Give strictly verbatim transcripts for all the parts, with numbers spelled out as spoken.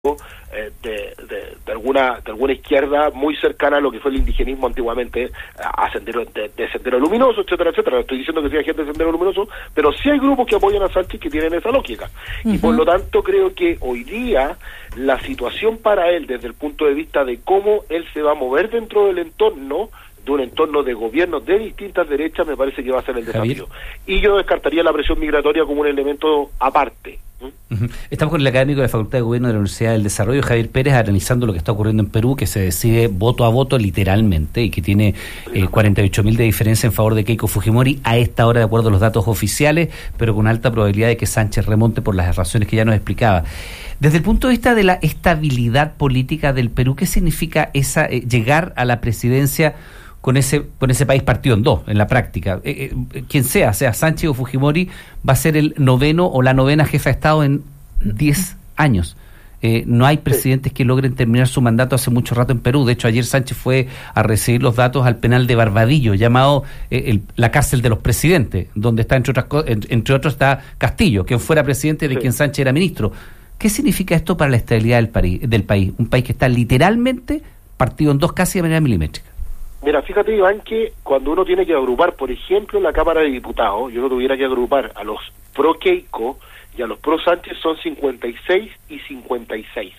Eh, de, de, de alguna de alguna izquierda muy cercana a lo que fue el indigenismo antiguamente, a Sendero, de, de Sendero Luminoso, etcétera, etcétera. No estoy diciendo que sea gente de Sendero Luminoso, pero sí hay grupos que apoyan a Sánchez que tienen esa lógica. Uh-huh. Y por lo tanto creo que hoy día la situación para él, desde el punto de vista de cómo él se va a mover dentro del entorno, de un entorno de gobiernos de distintas derechas, me parece que va a ser el desafío. Javier. Y yo descartaría la presión migratoria como un elemento aparte. Uh-huh. Estamos con el académico de la Facultad de Gobierno de la Universidad del Desarrollo, Javier Pérez, analizando lo que está ocurriendo en Perú, que se decide voto a voto literalmente y que tiene eh, cuarenta y ocho mil de diferencia en favor de Keiko Fujimori a esta hora, de acuerdo a los datos oficiales, pero con alta probabilidad de que Sánchez remonte por las razones que ya nos explicaba. Desde el punto de vista de la estabilidad política del Perú, ¿qué significa esa eh, llegar a la presidencia con ese con ese país partido en dos, en la práctica? Eh, eh, quien sea, sea Sánchez o Fujimori, va a ser el noveno o la novena jefa de Estado en diez años. Eh, no hay presidentes que logren terminar su mandato hace mucho rato en Perú. De hecho, ayer Sánchez fue a recibir los datos al penal de Barbadillo, llamado eh, el, la cárcel de los presidentes, donde está, entre otras co- entre otros, está Castillo, quien fuera presidente de sí. quien Sánchez era ministro. ¿Qué significa esto para la estabilidad del, pari- del país? Un país que está literalmente partido en dos casi de manera milimétrica. Mira, fíjate, Iván, que cuando uno tiene que agrupar, por ejemplo, en la Cámara de Diputados, yo no tuviera que agrupar a los pro Keiko y a los pro Sánchez, son cincuenta y seis y cincuenta y seis.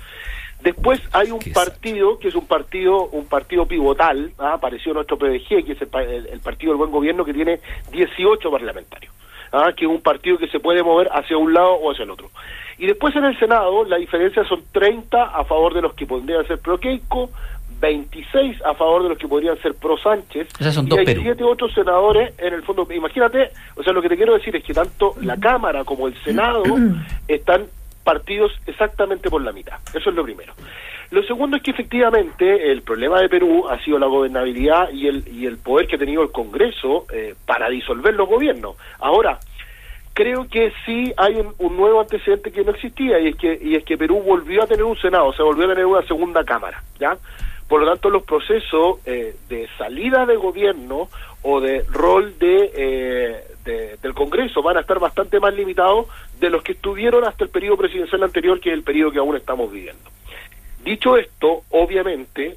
Después hay un partido que es un partido un partido pivotal, ¿ah? Apareció nuestro P D G, que es el, el, el Partido del Buen Gobierno, que tiene dieciocho parlamentarios, ¿ah? Que es un partido que se puede mover hacia un lado o hacia el otro. Y después en el Senado la diferencia son treinta a favor de los que podrían ser pro Keiko, veintiséis a favor de los que podrían ser pro Sánchez, son y hay Perú. siete otros senadores en el fondo. Imagínate, o sea, lo que te quiero decir es que tanto la Cámara como el Senado están partidos exactamente por la mitad. Eso es lo primero. Lo segundo es que efectivamente el problema de Perú ha sido la gobernabilidad y el y el poder que ha tenido el Congreso eh, para disolver los gobiernos. Ahora, creo que sí hay un, un nuevo antecedente que no existía, y es que y es que Perú volvió a tener un Senado, o sea, volvió a tener una segunda Cámara, ¿ya? Por lo tanto, los procesos eh, de salida de gobierno o de rol de, eh, de del Congreso van a estar bastante más limitados de los que estuvieron hasta el periodo presidencial anterior, que es el periodo que aún estamos viviendo. Dicho esto, obviamente,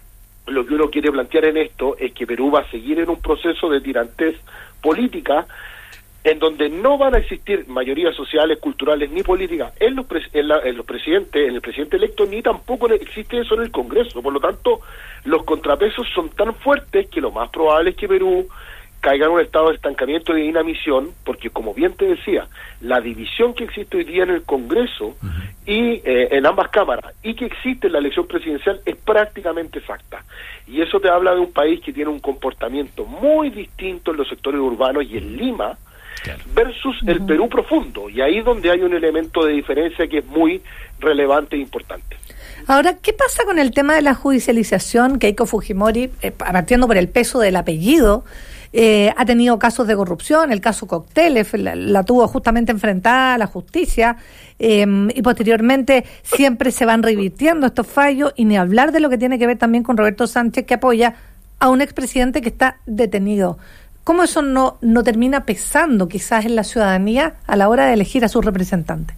lo que uno quiere plantear en esto es que Perú va a seguir en un proceso de tirantez política, en donde no van a existir mayorías sociales, culturales ni políticas en los, pres- en, la, en los presidentes, en el presidente electo, ni tampoco existe eso en el Congreso. Por lo tanto, los contrapesos son tan fuertes que lo más probable es que Perú caiga en un estado de estancamiento y de inamisión, porque, como bien te decía, la división que existe hoy día en el Congreso uh-huh. y eh, en ambas cámaras, y que existe en la elección presidencial, es prácticamente exacta. Y eso te habla de un país que tiene un comportamiento muy distinto en los sectores urbanos y en Lima, claro, versus uh-huh. el Perú profundo, y ahí es donde hay un elemento de diferencia que es muy relevante e importante. Ahora, ¿qué pasa con el tema de la judicialización? Keiko Fujimori, eh, partiendo por el peso del apellido, eh, ha tenido casos de corrupción, el caso Cocteles, la, la tuvo justamente enfrentada a la justicia, eh, y posteriormente siempre se van revirtiendo estos fallos, y ni hablar de lo que tiene que ver también con Roberto Sánchez, que apoya a un expresidente que está detenido. ¿Cómo eso no, no termina pesando quizás en la ciudadanía a la hora de elegir a sus representantes?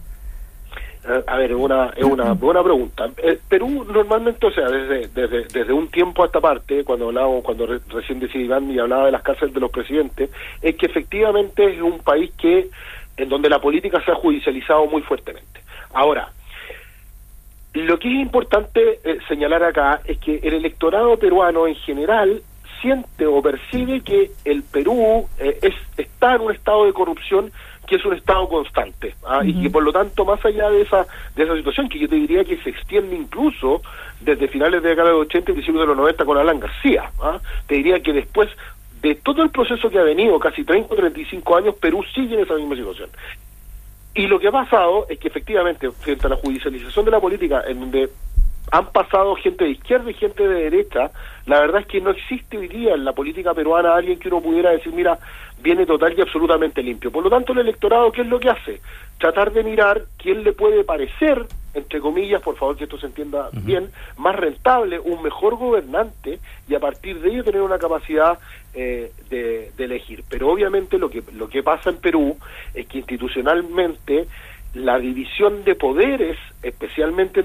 A ver, es una, es una buena pregunta. El Perú normalmente, o sea, desde desde desde un tiempo a esta parte, cuando hablábamos, cuando re, recién decía Iván y hablaba de las cárceles de los presidentes, es que efectivamente es un país que en donde la política se ha judicializado muy fuertemente. Ahora, lo que es importante eh, señalar acá es que el electorado peruano en general siente o percibe que el Perú eh, es está en un estado de corrupción que es un estado constante, ¿ah? Uh-huh. Y que por lo tanto, más allá de esa de esa situación, que yo te diría que se extiende incluso desde finales de la década de ochenta y principios de los noventa con Alan García, ¿ah? Te diría que después de todo el proceso que ha venido, casi treinta o treinta y cinco años, Perú sigue en esa misma situación. Y lo que ha pasado es que efectivamente, frente a la judicialización de la política, en donde han pasado gente de izquierda y gente de derecha, la verdad es que no existe hoy día en la política peruana alguien que uno pudiera decir, mira, viene total y absolutamente limpio. Por lo tanto, el electorado, ¿qué es lo que hace? Tratar de mirar quién le puede parecer, entre comillas, por favor que esto se entienda uh-huh. bien, más rentable, un mejor gobernante, y a partir de ello tener una capacidad eh, de, de elegir. Pero obviamente lo que lo que pasa en Perú es que institucionalmente la división de poderes, especialmente